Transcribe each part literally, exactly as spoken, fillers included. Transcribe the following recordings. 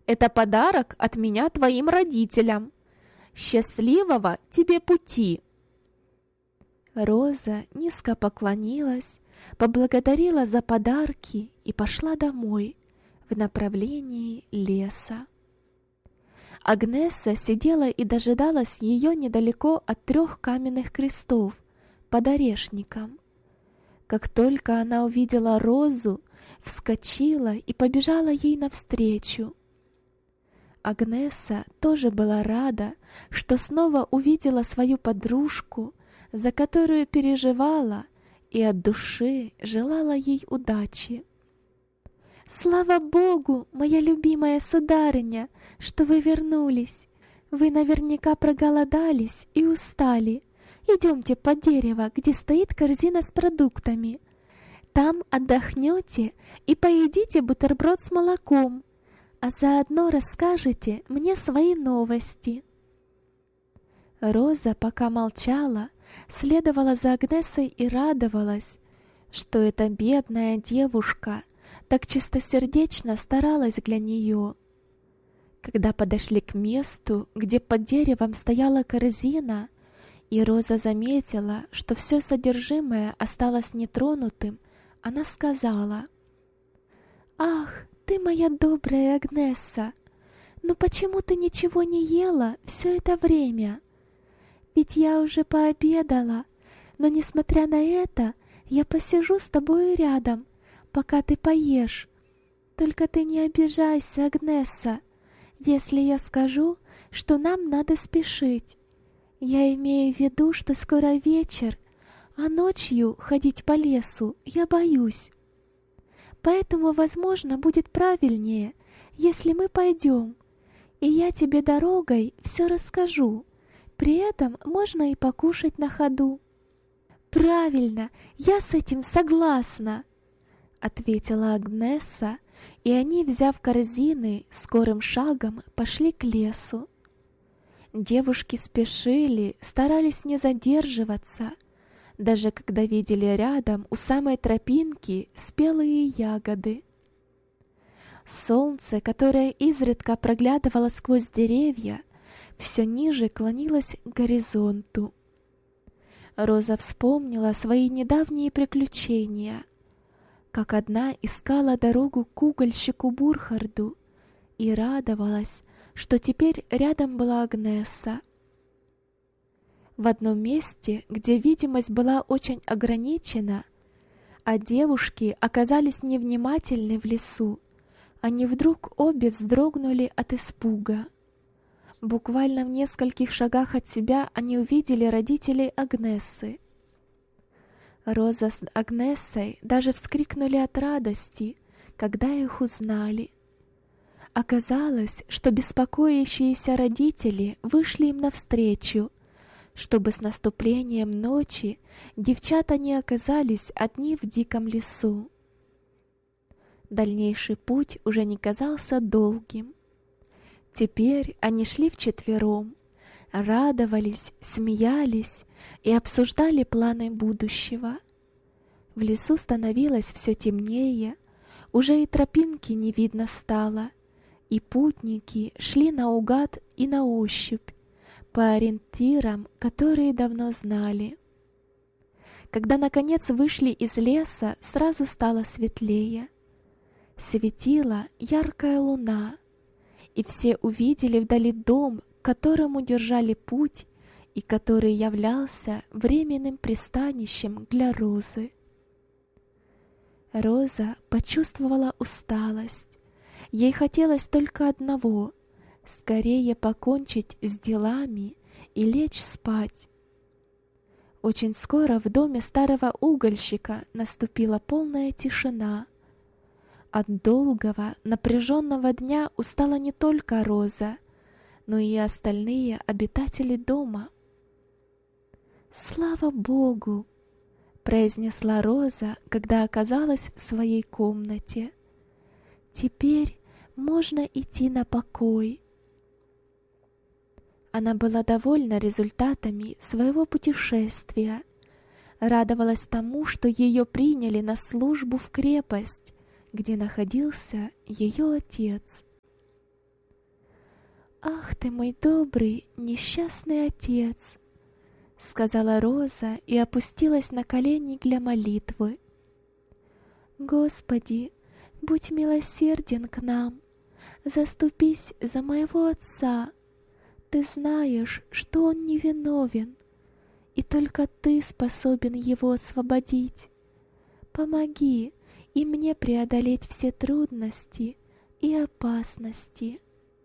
Это подарок от меня твоим родителям. Счастливого тебе пути!» Роза низко поклонилась, поблагодарила за подарки и пошла домой в направлении леса. Агнесса сидела и дожидалась ее недалеко от трех каменных крестов под орешником. Как только она увидела Розу, вскочила и побежала ей навстречу. Агнесса тоже была рада, что снова увидела свою подружку, за которую переживала и от души желала ей удачи. «Слава Богу, моя любимая сударыня, что вы вернулись! Вы наверняка проголодались и устали. Идемте под дерево, где стоит корзина с продуктами. Там отдохнете и поедите бутерброд с молоком, а заодно расскажете мне свои новости». Роза пока молчала, следовала за Агнессой и радовалась, что эта бедная девушка так чистосердечно старалась для нее. Когда подошли к месту, где под деревом стояла корзина, и Роза заметила, что все содержимое осталось нетронутым, она сказала: «Ах, ты моя добрая Агнесса, но почему ты ничего не ела все это время? Ведь я уже пообедала, но, несмотря на это, я посижу с тобой рядом, пока ты поешь. Только ты не обижайся, Агнесса, если я скажу, что нам надо спешить. Я имею в виду, что скоро вечер, а ночью ходить по лесу я боюсь. Поэтому, возможно, будет правильнее, если мы пойдем, и я тебе дорогой все расскажу. При этом можно и покушать на ходу». «Правильно, я с этим согласна», — ответила Агнесса, и они, взяв корзины, скорым шагом пошли к лесу. Девушки спешили, старались не задерживаться, даже когда видели рядом у самой тропинки спелые ягоды. Солнце, которое изредка проглядывало сквозь деревья, все ниже клонилось к горизонту. Роза вспомнила свои недавние приключения, как одна искала дорогу к угольщику Бурхарду, и радовалась, что теперь рядом была Агнесса. В одном месте, где видимость была очень ограничена, а девушки оказались невнимательны в лесу, они вдруг обе вздрогнули от испуга. Буквально в нескольких шагах от себя они увидели родителей Агнессы. Роза с Агнессой даже вскрикнули от радости, когда их узнали. Оказалось, что беспокоящиеся родители вышли им навстречу, чтобы с наступлением ночи девчата не оказались одни в диком лесу. Дальнейший путь уже не казался долгим. Теперь они шли вчетвером, радовались, смеялись и обсуждали планы будущего. В лесу становилось все темнее, уже и тропинки не видно стало, и путники шли наугад и на ощупь, по ориентирам, которые давно знали. Когда, наконец, вышли из леса, сразу стало светлее. Светила яркая луна, и все увидели вдали дом, к которому держали путь и который являлся временным пристанищем для Розы. Роза почувствовала усталость. Ей хотелось только одного — скорее покончить с делами и лечь спать. Очень скоро в доме старого угольщика наступила полная тишина. От долгого, напряженного дня устала не только Роза, но и остальные обитатели дома. «Слава Богу!» — произнесла Роза, когда оказалась в своей комнате. «Теперь можно идти на покой». Она была довольна результатами своего путешествия, радовалась тому, что ее приняли на службу в крепость, где находился ее отец. «Ах ты мой добрый, несчастный отец!» — сказала Роза и опустилась на колени для молитвы. «Господи, будь милосерден к нам, заступись за моего отца. Ты знаешь, что он невиновен, и только Ты способен его освободить. Помоги и мне преодолеть все трудности и опасности».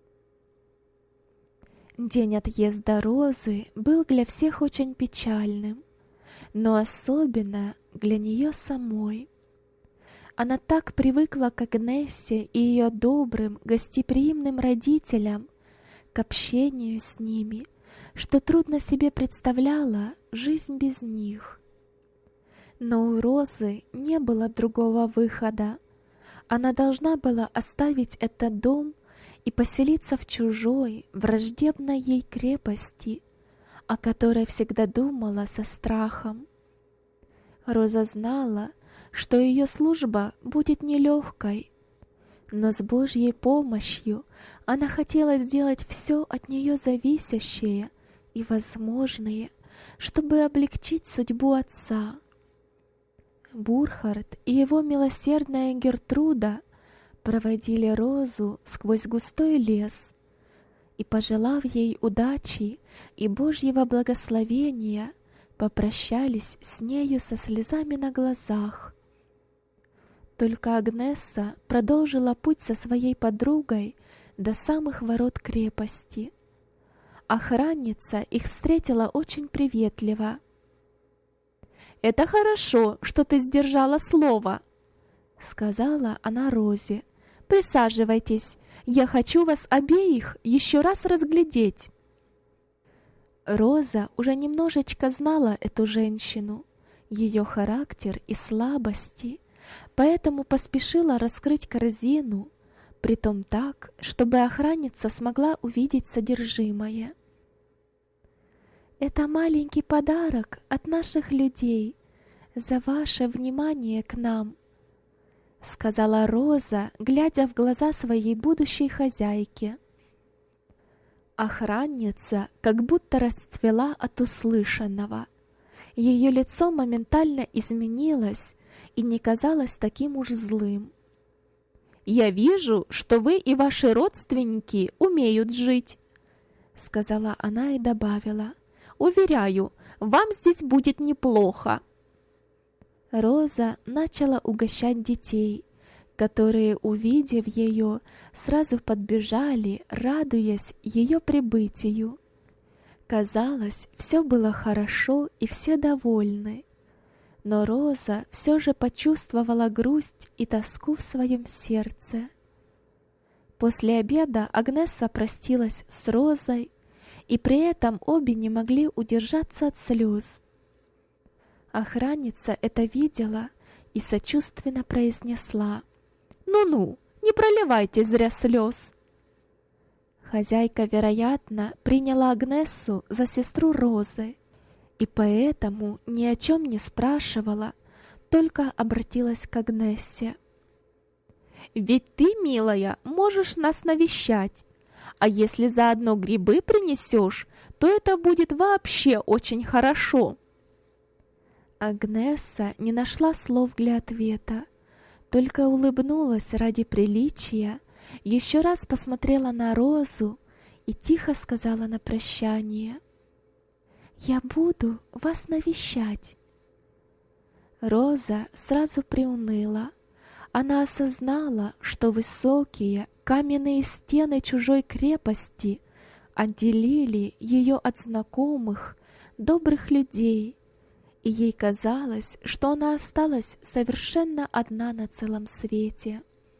День отъезда Розы был для всех очень печальным, но особенно для нее самой. Она так привыкла к Агнессе и ее добрым, гостеприимным родителям, к общению с ними, что трудно себе представляла жизнь без них. Но у Розы не было другого выхода. Она должна была оставить этот дом и поселиться в чужой, враждебной ей крепости, о которой всегда думала со страхом. Роза знала, что ее служба будет нелегкой, но с Божьей помощью она хотела сделать все от нее зависящее и возможное, чтобы облегчить судьбу отца. Бурхард и его милосердная Гертруда проводили Розу сквозь густой лес и, пожелав ей удачи и Божьего благословения, попрощались с нею со слезами на глазах. Только Агнесса продолжила путь со своей подругой до самых ворот крепости. Охранница их встретила очень приветливо. «Это хорошо, что ты сдержала слово», — сказала она Розе. «Присаживайтесь, я хочу вас обеих еще раз разглядеть». Роза уже немножечко знала эту женщину, ее характер и слабости, поэтому поспешила раскрыть корзину, притом так, чтобы охранница смогла увидеть содержимое. «Это маленький подарок от наших людей за ваше внимание к нам», — сказала Роза, глядя в глаза своей будущей хозяйки. Охранница как будто расцвела от услышанного. Ее лицо моментально изменилось и не казалось таким уж злым. «Я вижу, что вы и ваши родственники умеют жить», — сказала она и добавила. «Уверяю, вам здесь будет неплохо». Роза начала угощать детей, которые, увидев ее, сразу подбежали, радуясь ее прибытию. Казалось, все было хорошо и все довольны. Но Роза все же почувствовала грусть и тоску в своем сердце. После обеда Агнесса простилась с Розой, и при этом обе не могли удержаться от слез. Охранница это видела и сочувственно произнесла: «Ну-ну, не проливайте зря слез». Хозяйка, вероятно, приняла Агнессу за сестру Розы, и поэтому ни о чем не спрашивала, только обратилась к Агнессе. «Ведь ты, милая, можешь нас навещать, а если заодно грибы принесешь, то это будет вообще очень хорошо». Агнесса не нашла слов для ответа, только улыбнулась ради приличия, еще раз посмотрела на Розу и тихо сказала на прощание: «Я буду вас навещать». Роза сразу приуныла. Она осознала, что высокие каменные стены чужой крепости отделили ее от знакомых, добрых людей, и ей казалось, что она осталась совершенно одна на целом свете.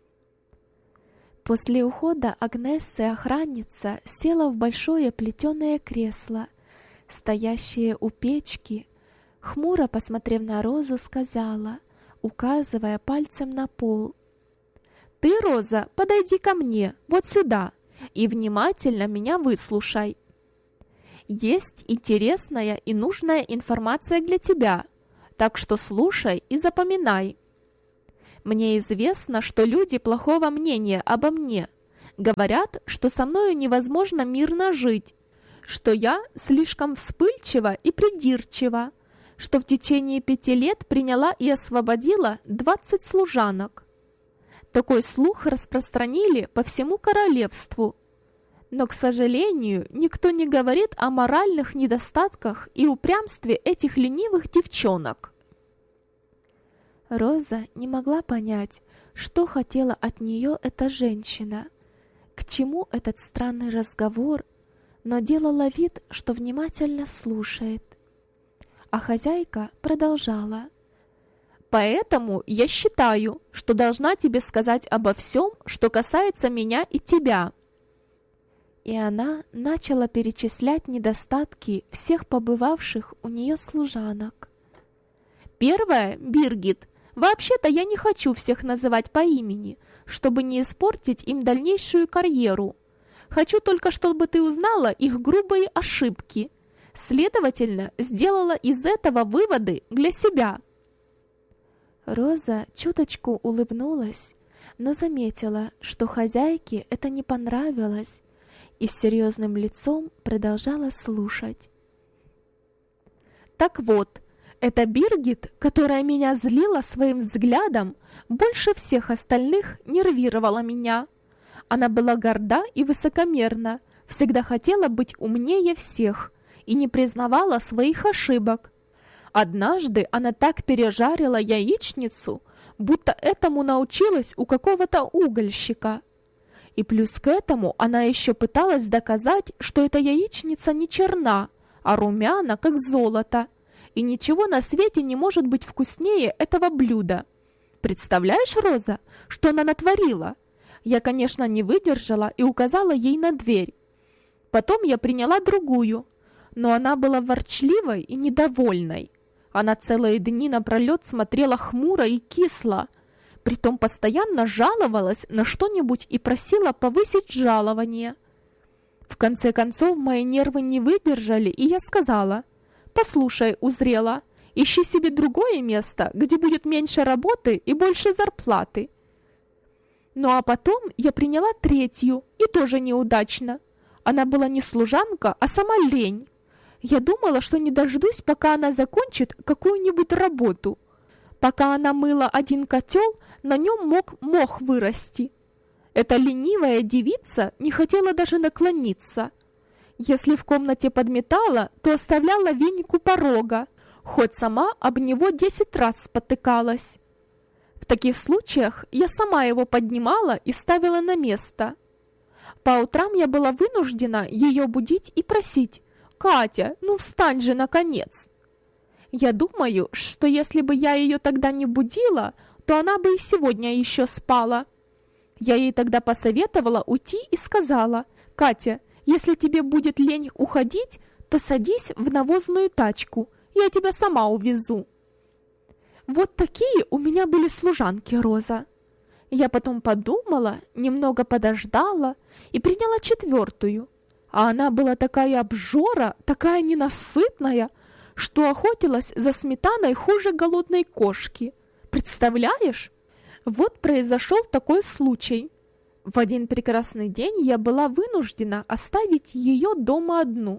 После ухода Агнессы охранница села в большое плетеное кресло, стоящее у печки, хмуро посмотрев на Розу, сказала, указывая пальцем на пол: «Ты, Роза, подойди ко мне, вот сюда, и внимательно меня выслушай. Есть интересная и нужная информация для тебя, так что слушай и запоминай. Мне известно, что люди плохого мнения обо мне, Говорят, что со мною невозможно мирно жить, что я слишком вспыльчива и придирчива, что в течение пяти лет приняла и освободила двадцать служанок. Такой слух распространили по всему королевству. Но, к сожалению, никто не говорит о моральных недостатках и упрямстве этих ленивых девчонок. Роза не могла понять, что хотела от нее эта женщина, к чему этот странный разговор, но делала вид, что внимательно слушает. А хозяйка продолжала. «Поэтому я считаю, что должна тебе сказать обо всем, что касается меня и тебя». И она начала перечислять недостатки всех побывавших у нее служанок. Первое, Биргит, вообще-то я не хочу всех называть по имени, чтобы не испортить им дальнейшую карьеру. Хочу только, чтобы ты узнала их грубые ошибки. Следовательно, сделала из этого выводы для себя. Роза чуточку улыбнулась, но заметила, что хозяйке это не понравилось, и с серьезным лицом продолжала слушать. Так вот, эта Биргит, которая меня злила своим взглядом, больше всех остальных нервировала меня. Она была горда и высокомерна, всегда хотела быть умнее всех и не признавала своих ошибок. Однажды она так пережарила яичницу, будто этому научилась у какого-то угольщика. И плюс к этому она еще пыталась доказать, что эта яичница не черна, а румяна, как золото, и ничего на свете не может быть вкуснее этого блюда. Представляешь, Роза, что она натворила? Я, конечно, не выдержала и указала ей на дверь. Потом я приняла другую, но она была ворчливой и недовольной. Она целые дни напролет смотрела хмуро и кисло, притом постоянно жаловалась на что-нибудь и просила повысить жалование. В конце концов, мои нервы не выдержали, и я сказала: «Послушай, узрела, ищи себе другое место, где будет меньше работы и больше зарплаты». Ну а потом я приняла третью, и тоже неудачно. Она была не служанка, а сама лень. Я думала, что не дождусь, пока она закончит какую-нибудь работу. Пока она мыла один котел, на нем мог мох вырасти. Эта ленивая девица не хотела даже наклониться. Если в комнате подметала, то оставляла веник у порога, хоть сама об него десять раз спотыкалась. В таких случаях я сама его поднимала и ставила на место. По утрам я была вынуждена ее будить и просить: «Катя, ну встань же, наконец!» Я думаю, что если бы я ее тогда не будила, то она бы и сегодня еще спала. Я ей тогда посоветовала уйти и сказала: «Катя, если тебе будет лень уходить, то садись в навозную тачку, я тебя сама увезу». Вот такие у меня были служанки, Роза. Я потом подумала, немного подождала и приняла четвертую. А она была такая обжора, такая ненасытная, что охотилась за сметаной хуже голодной кошки. Представляешь? Вот произошел такой случай. В один прекрасный день я была вынуждена оставить ее дома одну.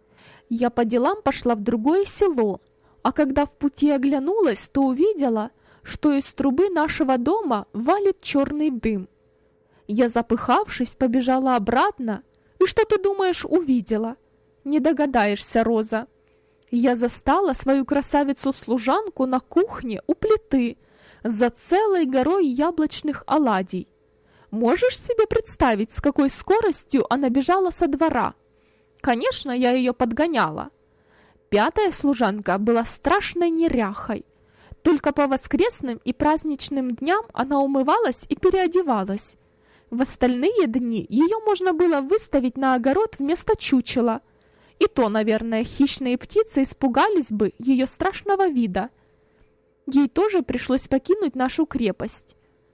Я по делам пошла в другое село, а когда в пути оглянулась, то увидела, что из трубы нашего дома валит черный дым. Я, запыхавшись, побежала обратно, и что ты думаешь, увидела? Не догадаешься, Роза. Я застала свою красавицу-служанку на кухне у плиты за целой горой яблочных оладий. Можешь себе представить, с какой скоростью она бежала со двора? Конечно, я ее подгоняла. Пятая служанка была страшной неряхой. Только по воскресным и праздничным дням она умывалась и переодевалась. В остальные дни ее можно было выставить на огород вместо чучела. И то, наверное, хищные птицы испугались бы ее страшного вида. Ей тоже пришлось покинуть нашу крепость.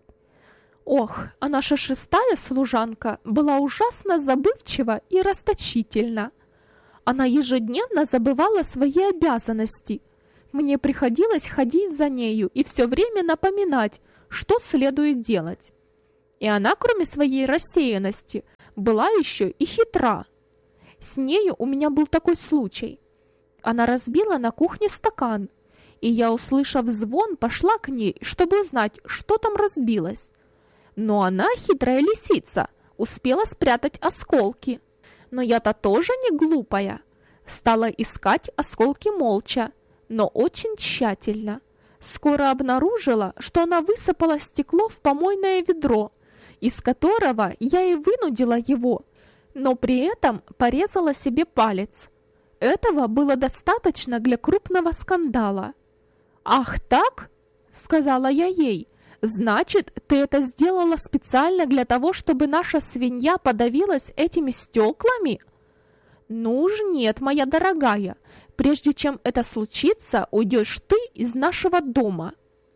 Ох, а наша шестая служанка была ужасно забывчива и расточительна. Она ежедневно забывала свои обязанности. Мне приходилось ходить за нею и все время напоминать, что следует делать. И она, кроме своей рассеянности, была еще и хитра. С нею у меня был такой случай. Она разбила на кухне стакан, и я, услышав звон, пошла к ней, чтобы узнать, что там разбилось. Но она, хитрая лисица, успела спрятать осколки. Но я-то тоже не глупая. Стала искать осколки молча, но очень тщательно. Скоро обнаружила, что она высыпала стекло в помойное ведро, из которого я и вынудила его, но при этом порезала себе палец. Этого было достаточно для крупного скандала. «Ах так?» — сказала я ей. «Значит, ты это сделала специально для того, чтобы наша свинья подавилась этими стеклами?» «Ну уж нет, моя дорогая, прежде чем это случится, уйдешь ты из нашего дома».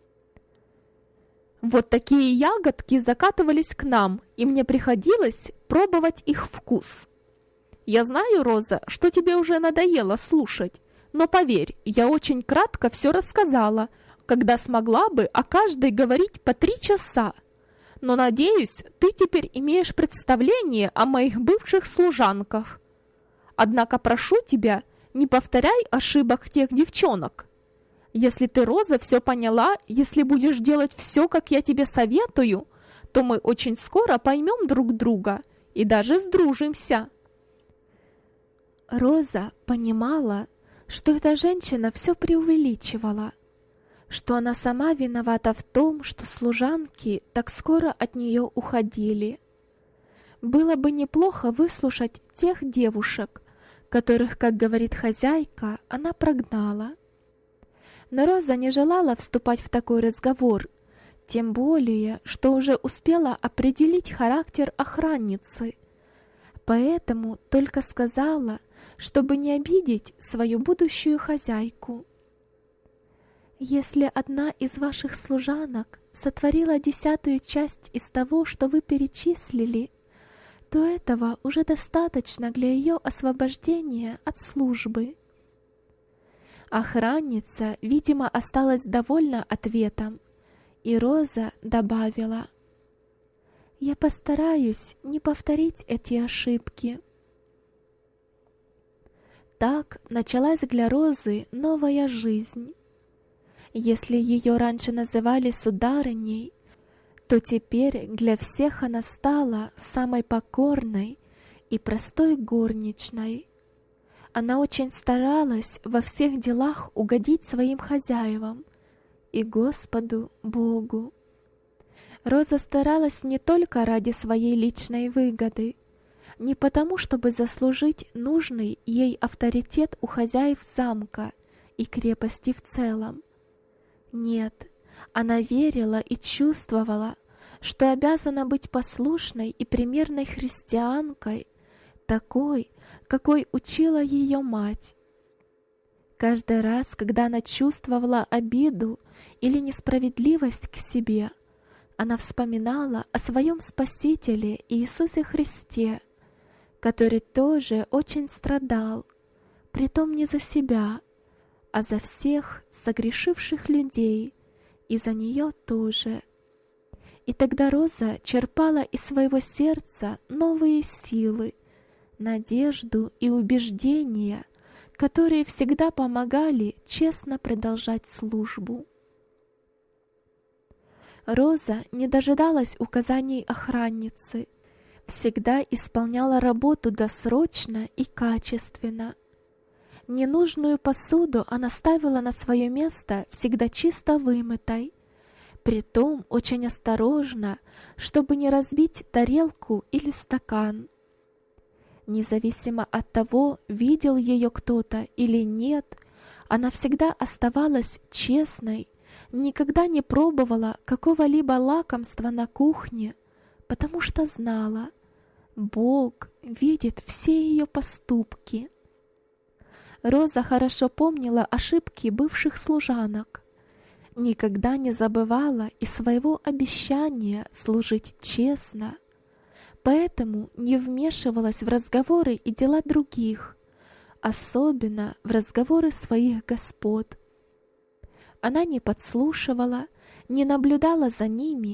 Вот такие ягодки закатывались к нам, и мне приходилось пробовать их вкус. Я знаю, Роза, что тебе уже надоело слушать, но поверь, я очень кратко все рассказала, когда смогла бы о каждой говорить по три часа. Но, надеюсь, ты теперь имеешь представление о моих бывших служанках. Однако прошу тебя, не повторяй ошибок тех девчонок. Если ты, Роза, все поняла, если будешь делать все, как я тебе советую, то мы очень скоро поймем друг друга и даже сдружимся». Роза понимала, что эта женщина все преувеличивала, что она сама виновата в том, что служанки так скоро от нее уходили. Было бы неплохо выслушать тех девушек, которых, как говорит хозяйка, она прогнала. Но Роза не желала вступать в такой разговор, тем более, что уже успела определить характер охранницы. Поэтому только сказала, чтобы не обидеть свою будущую хозяйку. «Если одна из ваших служанок сотворила десятую часть из того, что вы перечислили, то этого уже достаточно для ее освобождения от службы». Охранница, видимо, осталась довольна ответом, и Роза добавила: «Я постараюсь не повторить эти ошибки». Так началась для Розы новая жизнь. Если ее раньше называли сударыней, то теперь для всех она стала самой покорной и простой горничной. Она очень старалась во всех делах угодить своим хозяевам и Господу Богу. Роза старалась не только ради своей личной выгоды, не потому, чтобы заслужить нужный ей авторитет у хозяев замка и крепости в целом. Нет, она верила и чувствовала, что обязана быть послушной и примерной христианкой, такой, какой учила ее мать. Каждый раз, когда она чувствовала обиду или несправедливость к себе, она вспоминала о своем Спасителе Иисусе Христе, который тоже очень страдал, притом не за себя, а за всех согрешивших людей, и за нее тоже. И тогда Роза черпала из своего сердца новые силы, надежду и убеждения, которые всегда помогали честно продолжать службу. Роза не дожидалась указаний охранницы, всегда исполняла работу досрочно и качественно. Ненужную посуду она ставила на свое место всегда чисто вымытой, притом очень осторожно, чтобы не разбить тарелку или стакан. Независимо от того, видел ее кто-то или нет, она всегда оставалась честной, никогда не пробовала какого-либо лакомства на кухне, потому что знала, Бог видит все ее поступки. Роза хорошо помнила ошибки бывших служанок, никогда не забывала и своего обещания служить честно, поэтому не вмешивалась в разговоры и дела других, особенно в разговоры своих господ. Она не подслушивала, не наблюдала за ними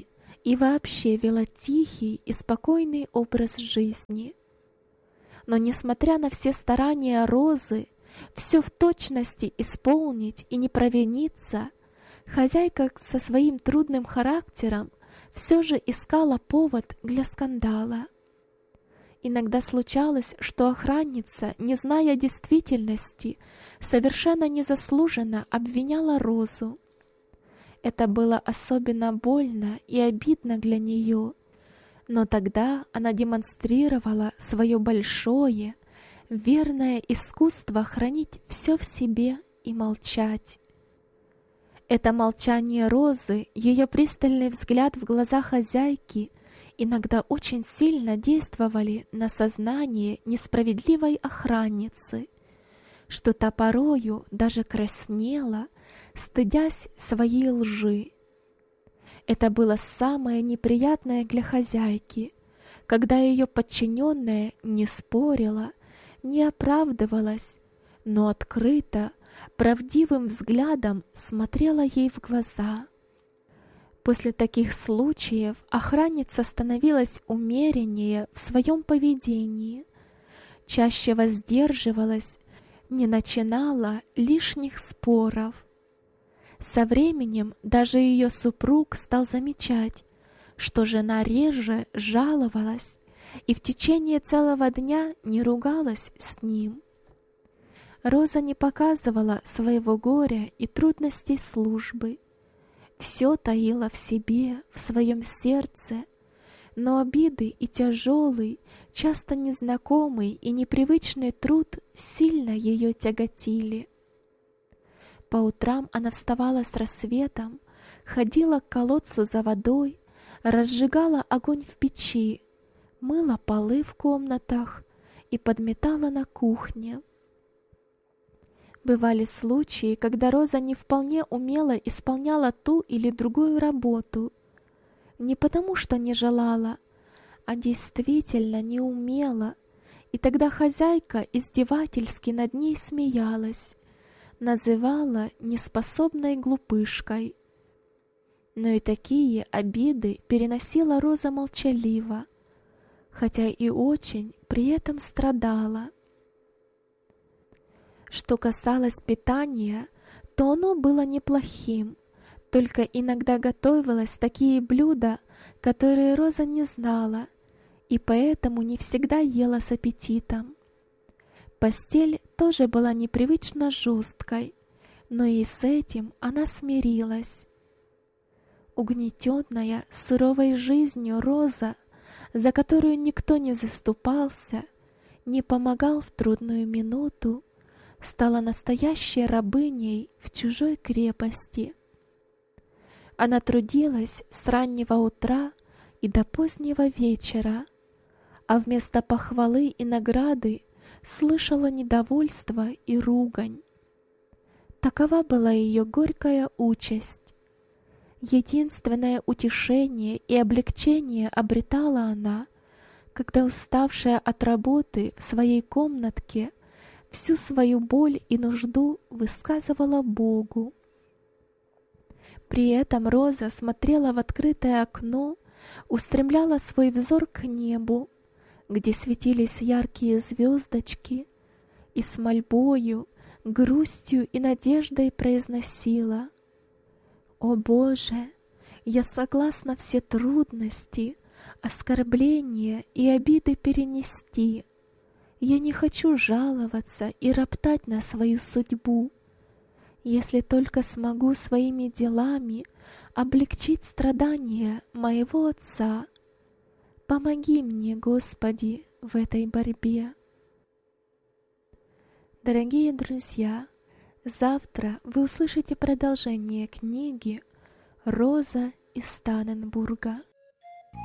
и вообще вела тихий и спокойный образ жизни. Но несмотря на все старания Розы все в точности исполнить и не провиниться, хозяйка со своим трудным характером все же искала повод для скандала. Иногда случалось, что охранница, не зная действительности, совершенно незаслуженно обвиняла Розу. Это было особенно больно и обидно для нее, но тогда она демонстрировала свое большое, верное искусство хранить все в себе и молчать. Это молчание Розы, ее пристальный взгляд в глаза хозяйки иногда очень сильно действовали на сознание несправедливой охранницы, что та порою даже краснела, стыдясь своей лжи. Это было самое неприятное для хозяйки, когда ее подчиненная не спорила, не оправдывалась, но открыто, правдивым взглядом смотрела ей в глаза. После таких случаев охранница становилась умереннее в своем поведении, чаще воздерживалась, не начинала лишних споров. Со временем даже ее супруг стал замечать, что жена реже жаловалась и в течение целого дня не ругалась с ним. Роза не показывала своего горя и трудностей службы. Все таила в себе, в своем сердце, но обиды и тяжелый, часто незнакомый и непривычный труд сильно ее тяготили. По утрам она вставала с рассветом, ходила к колодцу за водой, разжигала огонь в печи, мыла полы в комнатах и подметала на кухне. Бывали случаи, когда Роза не вполне умело исполняла ту или другую работу, не потому что не желала, а действительно не умела, и тогда хозяйка издевательски над ней смеялась, называла неспособной глупышкой. Но и такие обиды переносила Роза молчаливо, хотя и очень при этом страдала. Что касалось питания, то оно было неплохим, только иногда готовилось такие блюда, которые Роза не знала, и поэтому не всегда ела с аппетитом. Постель тоже была непривычно жесткой, но и с этим она смирилась. Угнетенная суровой жизнью Роза, за которую никто не заступался, не помогал в трудную минуту, стала настоящей рабыней в чужой крепости. Она трудилась с раннего утра и до позднего вечера, а вместо похвалы и награды слышала недовольство и ругань. Такова была ее горькая участь. Единственное утешение и облегчение обретала она, когда, уставшая от работы в своей комнатке, всю свою боль и нужду высказывала Богу. При этом Роза смотрела в открытое окно, устремляла свой взор к небу, где светились яркие звездочки, и с мольбою, грустью и надеждой произносила: «О Боже, я согласна все трудности, оскорбления и обиды перенести. Я не хочу жаловаться и роптать на свою судьбу. Если только смогу своими делами облегчить страдания моего отца, помоги мне, Господи, в этой борьбе». Дорогие друзья, завтра вы услышите продолжение книги «Роза из Танненбурга».